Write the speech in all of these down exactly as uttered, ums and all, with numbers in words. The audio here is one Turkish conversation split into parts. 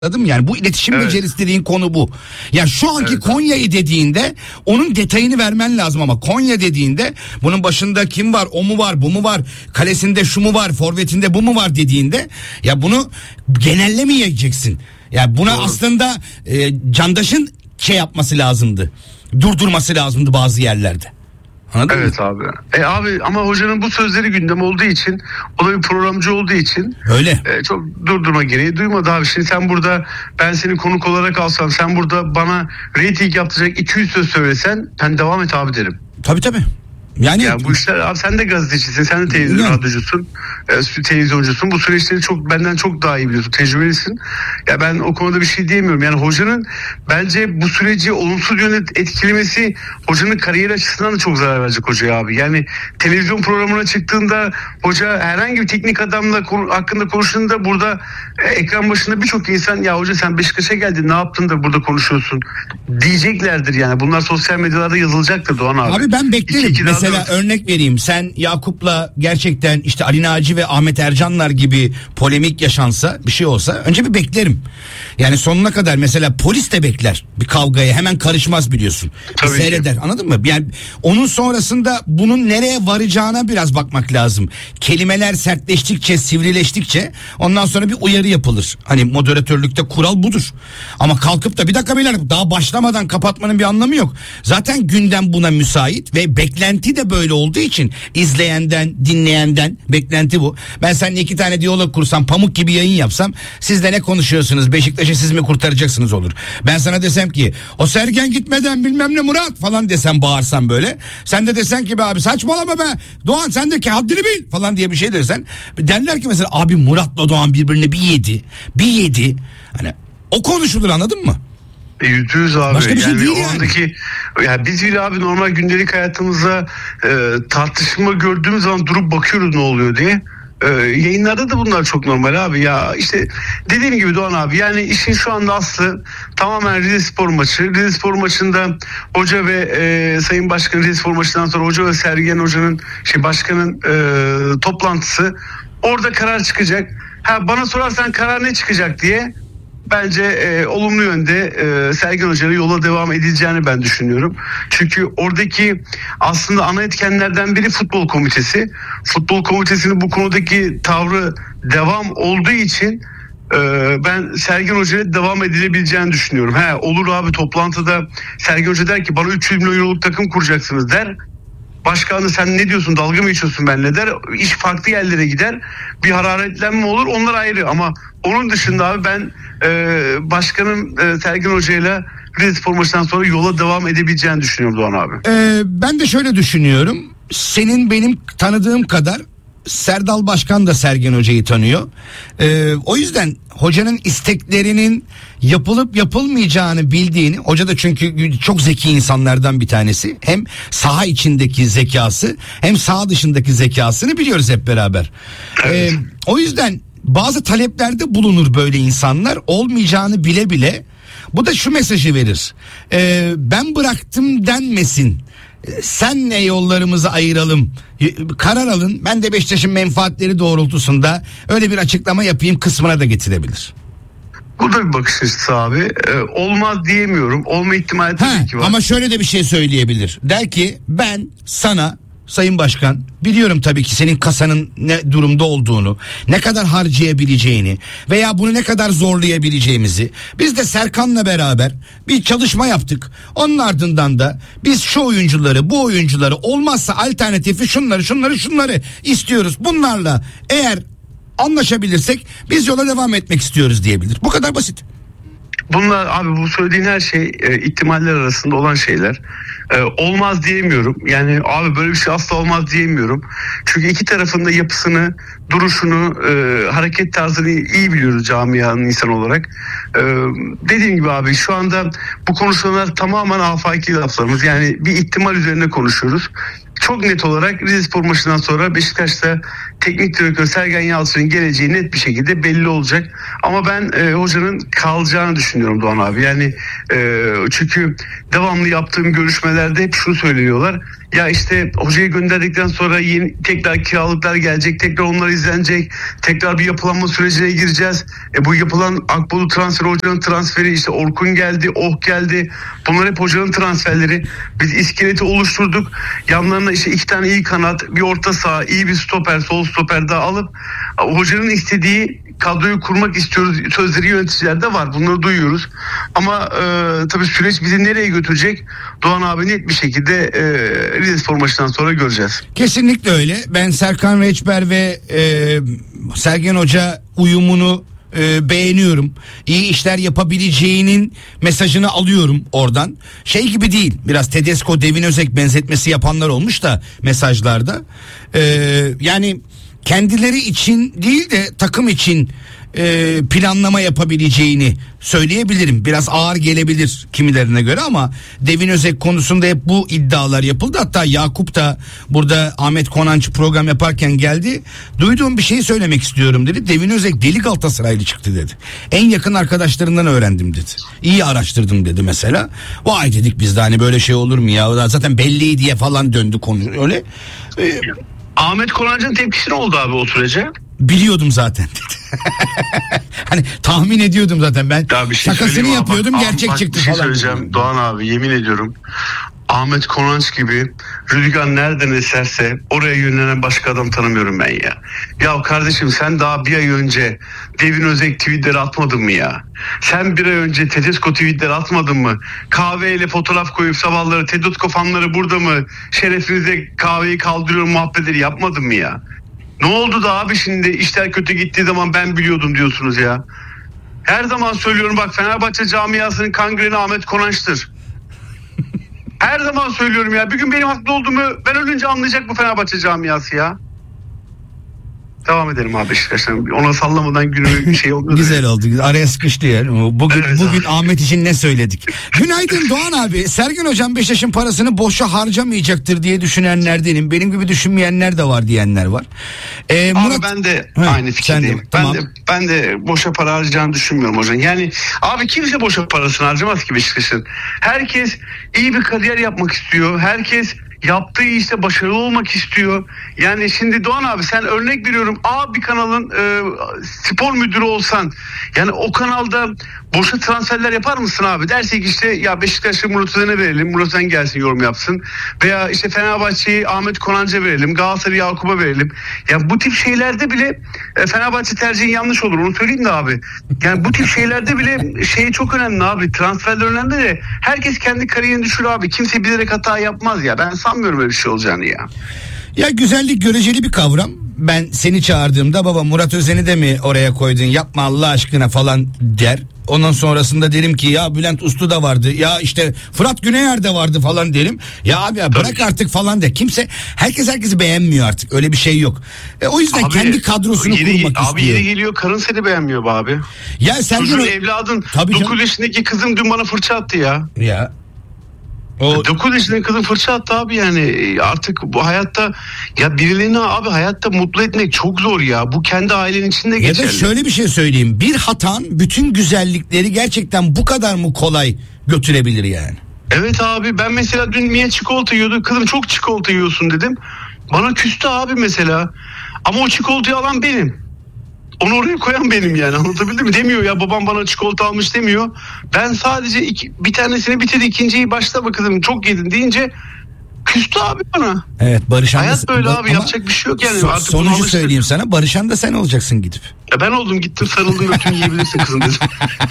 Anladım, yani bu iletişim evet. becerisi dediğin konu bu. Ya şu anki evet. Konya'yı dediğinde onun detayını vermen lazım, ama Konya dediğinde bunun başında kim var, o mu var, bu mu var, kalesinde şu mu var, forvetinde bu mu var dediğinde ya bunu genellemeyeceksin. Ya yani buna Doğru. aslında e, Candaş'ın şey yapması lazımdı. Durdurması lazımdı bazı yerlerde. Anladın evet mı? abi. E abi ama hocanın bu sözleri gündem olduğu için, o da bir programcı olduğu için öyle. E, çok durdurma gereği duymadı abi. Şimdi sen burada, ben seni konuk olarak alsam, sen burada bana reyting yaptıracak iki yüz söz söylesen, ben devam et abi derim. Tabii tabii. Yani ya bu işler abi, sen de gazetecisin, sen de televizyon yani. radyocusun, e, televizyoncusun. Bu süreçleri çok benden çok daha iyi biliyorsun, tecrübelisin. Ya ben o konuda bir şey diyemiyorum. Yani hocanın bence bu süreci olumsuz yönde etkilemesi hocanın kariyeri açısından da çok zarar verecek hocaya abi. Yani televizyon programına çıktığında hoca herhangi bir teknik adamla konu, hakkında konuştuğunda burada e, ekran başında birçok insan ya hoca sen Beşiktaş'a geldin, ne yaptın da burada konuşuyorsun diyeceklerdir yani. Bunlar sosyal medyalarda yazılacaktır Doğan abi. Abi ben beklerim. İki, iki Mesela örnek vereyim. Sen Yakup'la gerçekten işte Ali Naci ve Ahmet Ercanlar gibi polemik yaşansa, bir şey olsa önce bir beklerim. Yani sonuna kadar mesela polis de bekler bir kavgaya, hemen karışmaz biliyorsun. Tabii seyreder, ki. Anladın mı? Yani onun sonrasında bunun nereye varacağına biraz bakmak lazım. Kelimeler sertleştikçe, sivrileştikçe ondan sonra bir uyarı yapılır. Hani moderatörlükte kural budur. Ama kalkıp da bir dakika beyler, daha başlamadan kapatmanın bir anlamı yok. Zaten gündem buna müsait ve beklenti de böyle olduğu için izleyenden, dinleyenden beklenti bu. Ben seninle iki tane diyalog kursam, pamuk gibi yayın yapsam, siz de ne konuşuyorsunuz, Beşiktaş'ı siz mi kurtaracaksınız olur. Ben sana desem ki o Sergen gitmeden bilmem ne Murat falan desem, bağırsam böyle, sen de desen ki be abi saçmalama be Doğan, sen de ki haddini bil falan diye bir şey dersen, derler ki mesela abi Murat'la Doğan birbirine bir yedi bir yedi, hani o konuşulur, anladın mı? Yüzde yüz abi. Başka bir şey yani değil oradaki, yani. Ya biz bile abi normal gündelik hayatımızda e, tartışma gördüğümüz zaman durup bakıyoruz ne oluyor diye. E, yayınlarda da bunlar çok normal abi ya. İşte dediğim gibi Doğan abi, yani işin şu anda aslı tamamen Rizespor maçı. Rizespor maçında hoca ve e, Sayın Başkan, Rizespor maçından sonra hoca ve Sergen Hoca'nın, şey başkanın e, toplantısı. Orada karar çıkacak. Ha, bana sorarsan karar ne çıkacak diye, bence e, olumlu yönde e, Sergen Hoca'yla yola devam edileceğini ben düşünüyorum. Çünkü oradaki aslında ana etkenlerden biri futbol komitesi. Futbol komitesinin bu konudaki tavrı devam olduğu için e, ben Sergen Hoca'yla devam edilebileceğini düşünüyorum. He, olur abi, toplantıda Sergen Hoca der ki bana üç yüz milyon euroluk takım kuracaksınız der. Başkan da sen ne diyorsun, dalga mı geçiyorsun benimle der. İş farklı yerlere gider. Bir hararetlenme olur, onlar ayrı. Ama onun dışında abi ben e, başkanın e, Sergen Hoca'yla Rizespor maçından sonra yola devam edebileceğini düşünüyorum Doğan abi. Ee, ben de şöyle düşünüyorum. Senin benim tanıdığım kadar Serdal Başkan da Sergen Hoca'yı tanıyor. Ee, o yüzden hocanın isteklerinin yapılıp yapılmayacağını bildiğini, hoca da çünkü çok zeki insanlardan bir tanesi. Hem saha içindeki zekası hem saha dışındaki zekasını biliyoruz hep beraber. Evet. Ee, o yüzden bazı taleplerde bulunur böyle insanlar, olmayacağını bile bile. Bu da şu mesajı verir. Ee, ben bıraktım denmesin. Senle yollarımızı ayıralım, karar alın, ben de Beşiktaş'ın menfaatleri doğrultusunda öyle bir açıklama yapayım kısmına da getirebilir. Bu da bir bakış açısı abi. Ee, olmaz diyemiyorum. Olma ihtimali tabii ha, ki var. Ama şöyle de bir şey söyleyebilir. Der ki ben sana Sayın Başkan, biliyorum tabii ki senin kasanın ne durumda olduğunu, ne kadar harcayabileceğini veya bunu ne kadar zorlayabileceğimizi, biz de Serkan'la beraber bir çalışma yaptık. Onun ardından da biz şu oyuncuları, bu oyuncuları, olmazsa alternatifi şunları şunları şunları istiyoruz. Bunlarla eğer anlaşabilirsek biz yola devam etmek istiyoruz diyebilir. Bu kadar basit. Bunlar abi, bu söylediğin her şey e, ihtimaller arasında olan şeyler. E, olmaz diyemiyorum. Yani abi böyle bir şey asla olmaz diyemiyorum. Çünkü iki tarafın da yapısını, duruşunu, e, hareket tarzını iyi biliyoruz camianın insan olarak. E, dediğim gibi abi, şu anda bu konuşmalar tamamen afaki laflarımız. Yani bir ihtimal üzerine konuşuyoruz. Çok net olarak Rizespor maçından sonra Beşiktaş'ta teknik direktör Sergen Yalçın'ın geleceği net bir şekilde belli olacak. Ama ben e, hocanın kalacağını düşünüyorum Doğan abi. Yani e, çünkü devamlı yaptığım görüşmelerde hep şunu söylüyorlar. ya işte hocayı gönderdikten sonra yeni tekrar kiralıklar gelecek, tekrar onlar izlenecek, tekrar bir yapılanma sürecine gireceğiz. E bu yapılan Akbolu transferi, hocanın transferi, işte Orkun geldi, Oh geldi. Bunlar hep hocanın transferleri. Biz iskeleti oluşturduk. Yanlarına işte iki tane iyi kanat, bir orta saha, iyi bir stoper, sol stoper daha alıp hocanın istediği kadroyu kurmak istiyoruz. Sözleri yöneticilerde var. Bunları duyuyoruz. Ama e, tabii süreç bizi nereye götürecek? Doğan abi net bir şekilde e, Rizespor maçından sonra göreceğiz. Kesinlikle öyle. Ben Serkan Reçber ve e, Sergen Hoca uyumunu e, beğeniyorum. İyi işler yapabileceğinin mesajını alıyorum oradan. Şey gibi değil. Biraz Tedesco, Devin Özek benzetmesi yapanlar olmuş da mesajlarda. E, yani kendileri için değil de takım için e, planlama yapabileceğini söyleyebilirim. Biraz ağır gelebilir kimilerine göre ama Devin Özek konusunda hep bu iddialar yapıldı. Hatta Yakup da burada Ahmet Konanç program yaparken geldi. Duyduğum bir şeyi söylemek istiyorum dedi. Devin Özek deli Galatasaraylı çıktı dedi. En yakın arkadaşlarından öğrendim dedi. İyi araştırdım dedi mesela. Vay dedik biz de, hani böyle şey olur mu ya? Zaten belli diye falan döndü konu öyle. Ee, Ahmet Konancı'nın tepkisi ne oldu abi o sürece? Biliyordum zaten dedi. Hani tahmin ediyordum zaten ben. Bir şey şakasını yapıyordum, bak, gerçek bak, çıktı bir şey falan. söyleyeceğim Doğan abi, yemin ediyorum. Ahmet Konanç gibi rüzgar nereden eserse oraya yönelen başka adam tanımıyorum ben ya. Ya kardeşim sen daha bir ay önce Devin Özek tweetleri atmadın mı ya? Sen bir ay önce Tedesco tweetleri atmadın mı? Kahveyle fotoğraf koyup sabahları Tedesco fanları burada mı? Şerefinize kahveyi kaldırıyorum muhabbetleri yapmadın mı ya? Ne oldu da abi şimdi işler kötü gittiği zaman ben biliyordum diyorsunuz ya. Her zaman söylüyorum bak, Fenerbahçe camiasının kangreni Ahmet Konanç'tır. Her zaman söylüyorum ya. Bir gün benim haklı olduğumu ben ölünce anlayacak bu Fenerbahçe camiası ya. Devam edelim abi Beşiktaş'tan. Ona sallamadan günü şey oldu. Güzel oldu. Araya sıkıştı ya. Bugün Evet, bugün abi. Ahmet için ne söyledik? Günaydın Doğan abi. Sergen hocam Beşiktaş'ın parasını boşa harcamayacaktır diye düşünenlerdenim. Benim gibi düşünmeyenler de var diyenler var. Ee, Abi Murat... ben de He, aynı fikirdeyim. de, ben tamam. de ben de boşa para harcayacağını düşünmüyorum hocam. Yani abi kimse boşa parasını harcamaz ki Beşiktaş'ın. Herkes iyi bir kariyer yapmak istiyor. Herkes yaptığı işte başarılı olmak istiyor. Yani şimdi Doğan abi sen örnek veriyorum A bir kanalın e, spor müdürü olsan, yani o kanalda boşa transferler yapar mısın abi? Dersek işte ya Beşiktaş'ı Murat Özen'e verelim, Murat Özen gelsin yorum yapsın. Veya işte Fenerbahçe'yi Ahmet Konancı'ya verelim, Galatasaray'ı Yakup'a verelim. Ya bu tip şeylerde bile e, Fenerbahçe tercihi yanlış olur, onu söyleyeyim de abi. Yani bu tip şeylerde bile şey çok önemli abi, transferler önemli de herkes kendi kariyerini düşür abi. Kimse bilerek hata yapmaz ya. Ben sanmıyorum öyle bir şey olacağını ya. Ya güzellik göreceli bir kavram. Ben seni çağırdığımda baba Murat Özen'i de mi oraya koydun, yapma Allah aşkına falan der. Ondan sonrasında derim ki ya Bülent Uslu da vardı, ya işte Fırat Güneyer de vardı falan derim. Ya abi ya bırak Tabii. artık falan de. Kimse, herkes herkesi beğenmiyor artık, öyle bir şey yok. E, o yüzden Abi, kendi kadrosunu yeri, kurmak abi istiyor. yeri geliyor karın seni beğenmiyor be abi. Ya Sergen Çocuğun o- evladın Tabii canım. dokuz yaşındaki kızım dün bana fırça attı ya. Ya. O dokuz yaşındaki kızın fırça attı abi, yani artık bu hayatta ya birilerini abi hayatta mutlu etmek çok zor ya. Bu kendi ailenin içinde ya geçerli. da şöyle bir şey söyleyeyim. Bir hatan bütün güzellikleri gerçekten bu kadar mı kolay götürebilir yani? Evet abi, ben mesela dün Mia çikolata yiyordu. Kızım çok çikolata yiyorsun dedim. Bana küstü abi mesela. Ama o çikolatayı alan benim. Onu oraya koyan benim yani, anlatabildim mi? Demiyor ya babam bana çikolata almış demiyor. Ben sadece iki, bir tanesini bitirdi, ikinciyi başla bak kızım çok yedin deyince küstü abi bana. Evet, Barışan Hayat da, böyle Ba- abi, ama yapacak bir şey yok yani. so- Artık buna sonucu alıştık. söyleyeyim sana, Barışan da sen olacaksın gidip. Ya ben oldum, gittim sarıldım öptüm, yiyebilirsin kızım dedim.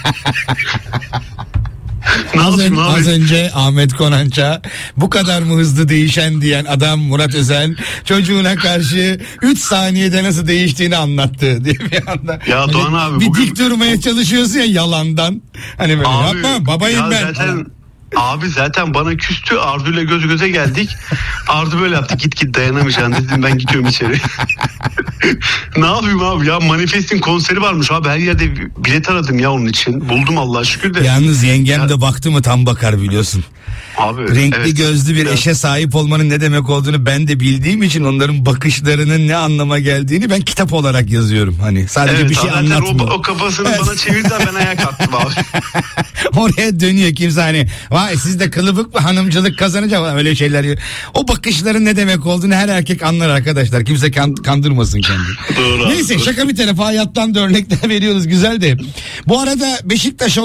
Ne Az, yapayım ön- abi? az önce Ahmet Konanç'a bu kadar mı hızlı değişen diyen adam Murat Özen çocuğuna karşı üç saniyede nasıl değiştiğini anlattı diye bir anda. Ya Doğan abi, bir bugün- dik durmaya çalışıyorsun ya yalandan. Hani böyle Abi, yapma babayım ya ben. Zaten, abi zaten bana küstü, Ardu'yla göz göze geldik. Ardu böyle yaptı, git git dayanamayacaksın dedim, ben gidiyorum içeri. Ne yapayım abi ya, Manifest'in konseri varmış abi, her yerde bilet aradım ya onun için. Buldum Allah'a şükür de. Yalnız yengem de baktı mı tam bakar biliyorsun. Abi, Renkli evet. gözlü bir Ya. eşe sahip olmanın ne demek olduğunu ben de bildiğim için onların bakışlarının ne anlama geldiğini ben kitap olarak yazıyorum. Hani sadece Evet, bir şey zaten anlatmıyor. o, o kafasını bana çevirdi, ben ayağa kalktım abi. Oraya dönüyor kimse hani vay siz de kılıbık mı hanımcılık kazanacak öyle şeyler. O bakışların ne demek olduğunu her erkek anlar arkadaşlar. Kimse kan, kandırmasın kendini. Doğru. Neyse şaka bir tarafa hayattan da örnekler veriyoruz güzel de. Bu arada Beşiktaş